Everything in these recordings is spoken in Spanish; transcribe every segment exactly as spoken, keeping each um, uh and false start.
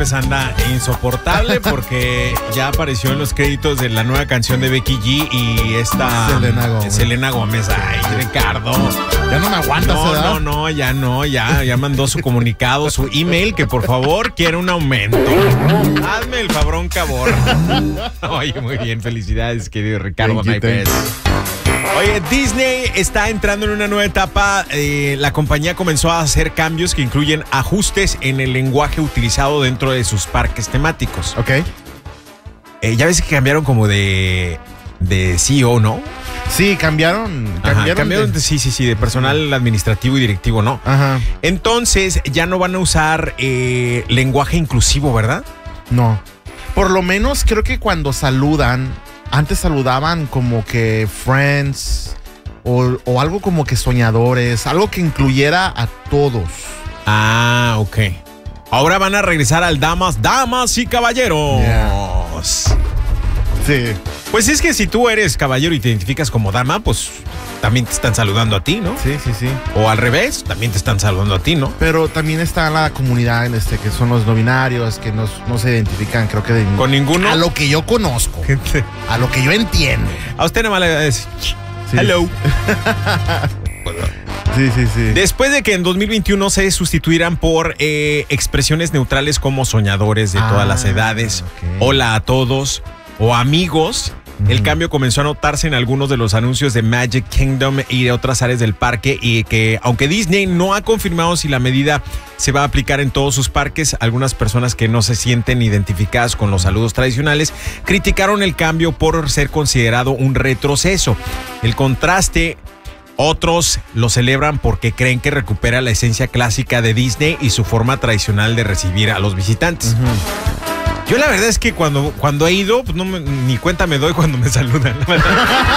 López anda insoportable porque ya apareció en los créditos de la nueva canción de Becky G y esta Selena Gómez. Selena Gómez. Ay, Ricardo. Ya no me aguantas, No, ¿verdad? no, no, ya no, ya, ya mandó su comunicado, su email, que por favor quiere un aumento. Hazme el fabrón, cabor. Oye, muy bien, felicidades, querido Ricardo Naipes. Oye, Disney está entrando en una nueva etapa. Eh, la compañía comenzó a hacer cambios que incluyen ajustes en el lenguaje utilizado dentro de sus parques temáticos. Ok. Eh, ya ves que cambiaron como de, de C E O, ¿no? Sí, cambiaron. Cambiaron, Ajá, cambiaron de, sí, sí, sí, de personal administrativo y directivo, ¿no? Ajá. Entonces, ya no van a usar eh, lenguaje inclusivo, ¿verdad? No. Por lo menos creo que cuando saludan, antes saludaban como que friends o, o algo como que soñadores, algo que incluyera a todos. Ah, ok. Ahora van a regresar al damas, damas y caballeros. Yeah. Sí. Pues es que si tú eres caballero y te identificas como dama, pues también te están saludando a ti, ¿no? Sí, sí, sí. O al revés, también te están saludando a ti, ¿no? Pero también está la comunidad en este que son los no binarios, que no, no se identifican, creo que de ¿Con ninguno? A lo que yo conozco. A lo que yo entiendo. A usted nada más le va a decir, Sí. hello. Sí, sí, sí. Después de que en dos mil veintiuno se sustituirán por eh, expresiones neutrales como soñadores de Ah, todas las edades, ok. hola a todos o amigos, el cambio comenzó a notarse en algunos de los anuncios de Magic Kingdom y de otras áreas del parque, y que aunque Disney no ha confirmado si la medida se va a aplicar en todos sus parques, algunas personas que no se sienten identificadas con los saludos tradicionales criticaron el cambio por ser considerado un retroceso. El contraste, otros lo celebran porque creen que recupera la esencia clásica de Disney y su forma tradicional de recibir a los visitantes. Uh-huh. Yo la verdad es que cuando, cuando he ido, pues no me, ni cuenta me doy cuando me saludan. La verdad.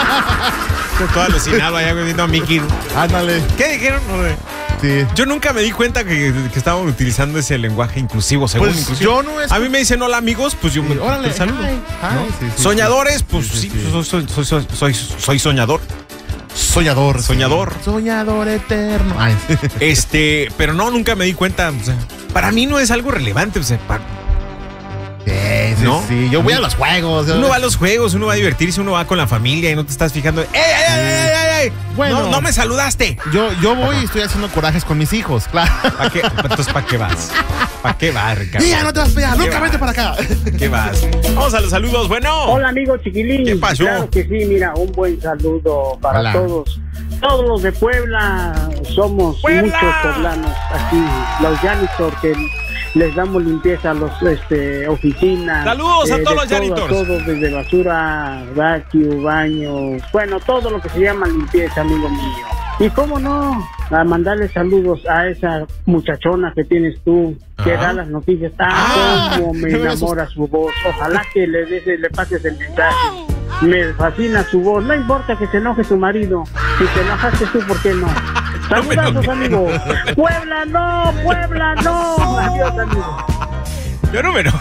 Estoy todo alucinado allá viendo a Mickey. Ándale. ¿Qué dijeron? Sí. Yo nunca me di cuenta que, que estaban utilizando ese lenguaje inclusivo, según Pues inclusivo. yo no es... A mí me dicen hola amigos, pues yo Sí, me órale, te saludo. hi, hi. ¿No? Sí, sí, Soñadores, sí. pues Sí, sí, sí, sí. Soy, soy, soy, soy, soy, soy soñador. Soñador. sí. Soñador. Soñador eterno. Ay. Este, pero no, nunca me di cuenta. O sea, para mí no es algo relevante. O sea, para, Sí, sí, ¿no? sí. Yo A voy mí- a los juegos. uno va a los juegos, uno va a divertirse, uno va con la familia y no te estás fijando. ¡Ey, ey, ey, ey, ey, ey! Bueno. no, no me saludaste. Yo, yo voy y estoy haciendo corajes con mis hijos, claro. ¿Para qué? Entonces, ¿para qué vas? ¿Para qué vas, Ricardo? Y ya no te vas para allá, ¿Qué nunca vas? vete para acá. ¿Qué vas? Vamos a los saludos. Bueno. Hola, amigo chiquilín. ¿Qué pasó? Claro que sí, mira, un buen saludo para Hola. todos. Todos los de Puebla, somos ¡Puebla! muchos poblanos aquí, los janitors que les damos limpieza a los este, oficinas. Saludos a eh, todos de los todo, janitors. Todo, desde basura, vacuum, baños, bueno, todo lo que se llama limpieza, amigo mío. Y cómo no, a mandarle saludos a esa muchachona que tienes tú, que Ah. da las noticias. Ah, Ah, cómo me qué bueno. enamora su voz. Ojalá que le, des, le pases el mensaje. Me fascina su voz. No importa que se enoje su marido. Si te enojaste tú, ¿por qué no? Saludazos, amigo. Puebla no, Puebla no. Adiós, amigo. Yo no me enojo.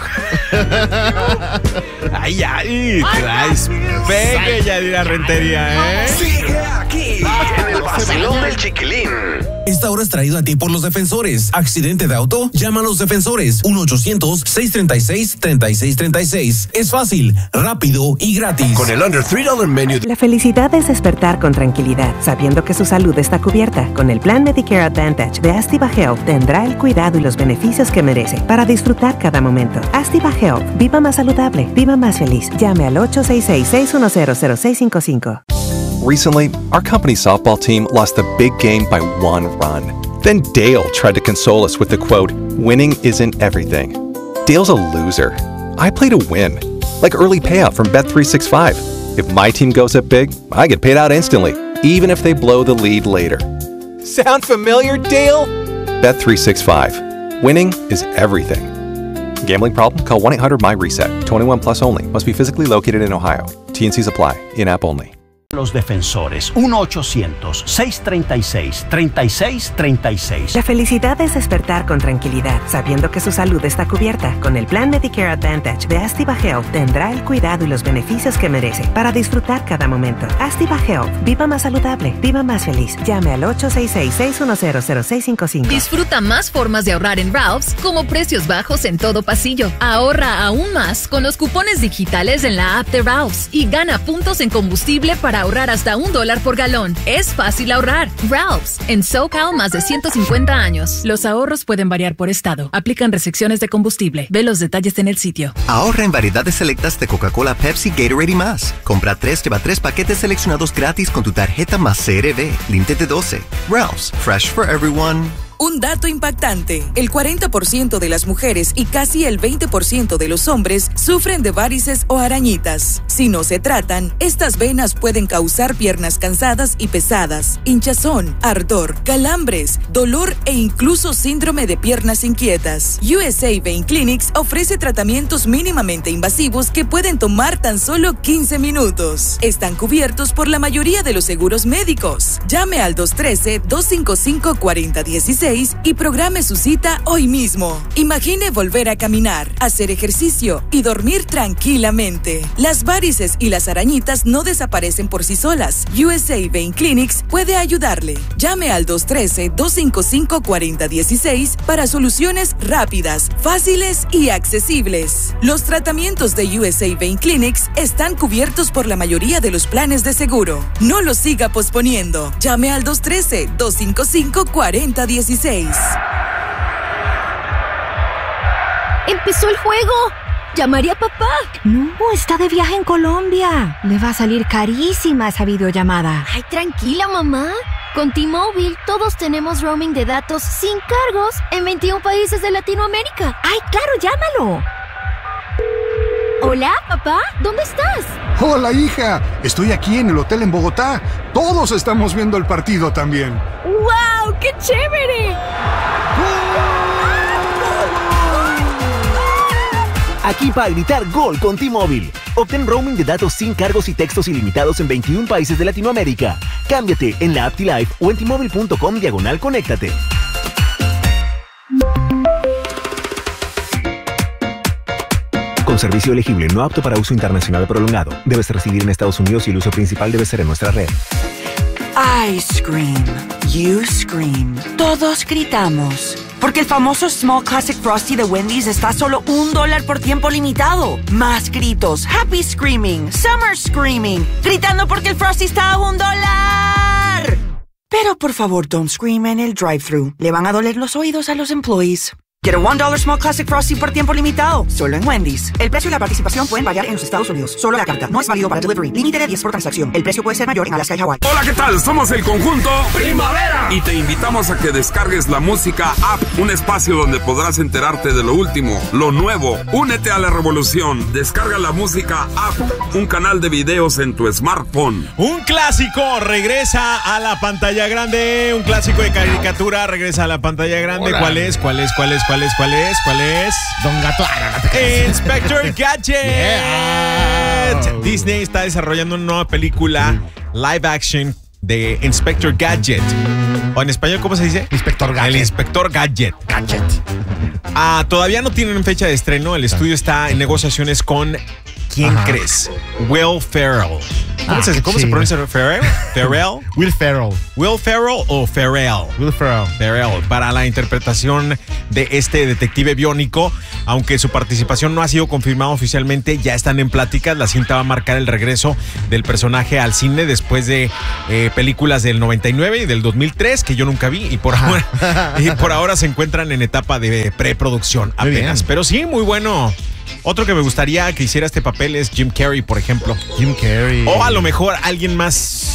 Ay, ay, traes pegue ya de la rentería, ¿eh? Sigue aquí, en el vacilón del Chiquilín. Esta hora es traído a ti por los defensores. Accidente de auto, llama a los defensores. uno ochocientos, seiscientos treinta y seis, treinta y seis treinta y seis. Es fácil, rápido y gratis. Con el under three dollar menu. La felicidad es despertar con tranquilidad, sabiendo que su salud está cubierta. Con el plan Medicare Advantage de Astiva Health tendrá el cuidado y los beneficios que merece para disfrutar cada momento. Astiva Health, viva más saludable, viva más feliz. Llame al ocho seis seis, seis uno cero, cero seis cinco cinco. Recently, our company softball team lost a big game by one run. Then Dale tried to console us with the quote, "Winning isn't everything." Dale's a loser. I play to win, like early payout from Bet three sixty-five. If my team goes up big, I get paid out instantly, even if they blow the lead later. Sound familiar, Dale? Bet three sixty-five. Winning is everything. Gambling problem? Call one eight hundred M Y RESET. twenty-one plus only. Must be physically located in Ohio. T and C's apply. In-app only. Los defensores, uno ochocientos, seiscientos treinta y seis, treinta y seis treinta y seis. La felicidad es despertar con tranquilidad, sabiendo que su salud está cubierta. Con el plan Medicare Advantage de Activa Health tendrá el cuidado y los beneficios que merece para disfrutar cada momento. Activa Health, viva más saludable, viva más feliz. Llame al ocho seis seis, seis uno cero, cero seis cinco cinco. Disfruta más formas de ahorrar en Ralph's, como precios bajos en todo pasillo. Ahorra aún más con los cupones digitales en la app de Ralph's y gana puntos en combustible para ahorrar hasta un dólar por galón. Es fácil ahorrar. Ralph's, en SoCal más de ciento cincuenta años. Los ahorros pueden variar por estado. Aplican restricciones de combustible. Ve los detalles en el sitio. Ahorra en variedades selectas de Coca-Cola, Pepsi, Gatorade y más. Compra tres, lleva tres paquetes seleccionados gratis con tu tarjeta más C R B. Límite de doce. Ralph's, fresh for everyone. Un dato impactante, el cuarenta por ciento de las mujeres y casi el veinte por ciento de los hombres sufren de varices o arañitas. Si no se tratan, estas venas pueden causar piernas cansadas y pesadas, hinchazón, ardor, calambres, dolor e incluso síndrome de piernas inquietas. U S A Vein Clinics ofrece tratamientos mínimamente invasivos que pueden tomar tan solo quince minutos. Están cubiertos por la mayoría de los seguros médicos. Llame al dos uno tres, dos cinco cinco, cuatro cero uno seis y programe su cita hoy mismo. Imagine volver a caminar, hacer ejercicio y dormir tranquilamente. Las varices y las arañitas no desaparecen por sí solas. U S A Vein Clinics puede ayudarle. Llame al dos uno tres, dos cinco cinco, cuatro cero uno seis para soluciones rápidas, fáciles y accesibles. Los tratamientos de U S A Vein Clinics están cubiertos por la mayoría de los planes de seguro. No los siga posponiendo. Llame al dos uno tres, dos cinco cinco, cuatro cero uno seis. ¡Empezó el juego! ¡Llamaré a papá! No, está de viaje en Colombia. Le va a salir carísima esa videollamada. Ay, tranquila, mamá. Con T-Mobile todos tenemos roaming de datos sin cargos en veintiún países de Latinoamérica. ¡Ay, claro, llámalo! Hola, papá, ¿dónde estás? Hola, hija. Estoy aquí en el hotel en Bogotá. Todos estamos viendo el partido también. ¡Wow! ¡Qué chévere! Aquí para gritar gol con T-Mobile. Obtén roaming de datos sin cargos y textos ilimitados en veintiún países de Latinoamérica. Cámbiate en la app T-Life o en T-Mobile punto com diagonal conéctate. Con servicio elegible no apto para uso internacional prolongado. Debes residir en Estados Unidos y el uso principal debe ser en nuestra red. I scream. You scream. Todos gritamos. Porque el famoso Small Classic Frosty de Wendy's está a solo un dólar por tiempo limitado. Más gritos. Happy Screaming. Summer Screaming. Gritando porque el Frosty está a un dólar. Pero por favor, don't scream en el drive-thru. Le van a doler los oídos a los employees. Get a one dollar Small Classic Frosty por tiempo limitado. Solo en Wendy's. El precio y la participación pueden variar en los Estados Unidos. Solo la carta. No es válido para delivery. Límite de diez por transacción. El precio puede ser mayor en Alaska y Hawái. Hola, ¿qué tal? Somos el conjunto Primavera. Y te invitamos a que descargues la música app. Un espacio donde podrás enterarte de lo último, lo nuevo. Únete a la revolución. Descarga la música app. Un canal de videos en tu smartphone. Un clásico regresa a la pantalla grande. Un clásico de caricatura regresa a la pantalla grande. Hola. ¿Cuál es? ¿Cuál es? ¿Cuál es? ¿Cuál es? ¿Cuál es? ¿Cuál es? Don Gato. Inspector Gadget. Yeah. Disney está desarrollando una nueva película live action de Inspector Gadget. O en español, ¿cómo se dice? Inspector Gadget. El Inspector Gadget. Gadget. Ah, todavía no tienen fecha de estreno. El estudio está en negociaciones con... ¿Quién Ajá. crees? Will Ferrell. ¿Cómo, ah, se, ¿cómo se pronuncia Ferrell? Ferrell. Will Ferrell. Will Ferrell o Ferrell. Will Ferrell. Ferrell para la interpretación de este detective biónico. Aunque su participación no ha sido confirmada oficialmente, ya están en pláticas. La cinta va a marcar el regreso del personaje al cine después de eh, películas del noventa y nueve y del dos mil tres que yo nunca vi y por ahora y por ahora se encuentran en etapa de preproducción apenas. Pero sí, muy bueno. Otro que me gustaría que hiciera este papel es Jim Carrey, por ejemplo. Jim Carrey. O a lo mejor alguien más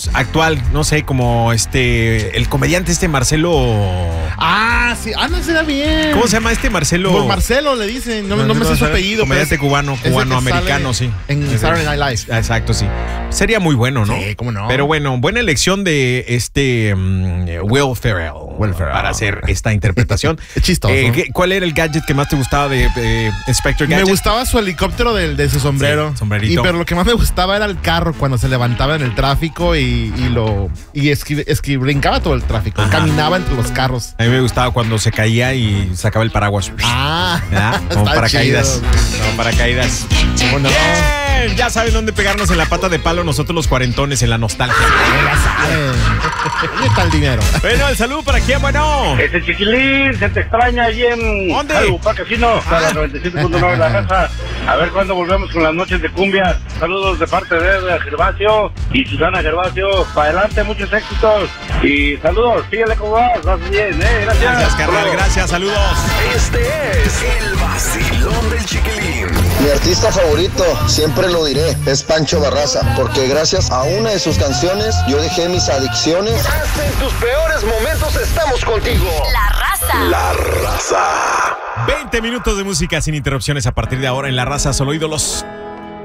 Pues actual, no sé, como este, el comediante este Marcelo. Ah, sí, ah, no será bien. ¿Cómo se llama este Marcelo? Por Marcelo le dicen, no, no, no me sé su apellido. Comediante cubano, cubano-americano, sí. En Saturday Night Live. Exacto, sí. Sería muy bueno, ¿no? Sí, cómo no. Pero bueno, buena elección de este um, Will Ferrell, Will Ferrell para hacer esta interpretación. Es chistoso. Eh, ¿Cuál era el gadget que más te gustaba de eh, Inspector Gadget? Me gustaba su helicóptero de, de su sombrero. Sí, sombrerito. Y pero lo que más me gustaba era el carro cuando se levantaba en el tráfico y, y lo y esqui, esqui, brincaba todo el tráfico. Ajá. Caminaba entre los carros. A mí me gustaba cuando se caía y sacaba el paraguas. Ah, ¿verdad? Como paracaídas. Como paracaídas. ¿Cómo no? Bien, ya saben dónde pegarnos en la pata de palo nosotros los cuarentones en la nostalgia. Ya saben. ¿Dónde está el dinero? Bueno, el saludo para quién, bueno. Ese Chiquilín, se te extraña allí en ¿dónde? Parque Fino, a la noventa y siete punto nueve de la raza. A ver cuándo volvemos con las noches de cumbia. Saludos de parte de Gervasio y Susana Gervasio. Para adelante, muchos éxitos. Y saludos, síguele como vas, vas bien, eh. Gracias. Gracias, carnal, gracias, saludos. Este es el vacilón del Chiquilín. Mi artista favorito, siempre lo diré, es Pancho Barraza, porque gracias a una de sus canciones yo dejé mis adicciones. Hasta en tus peores momentos estamos contigo. La Raza. La Raza. veinte minutos de música sin interrupciones a partir de ahora en La Raza, solo ídolos.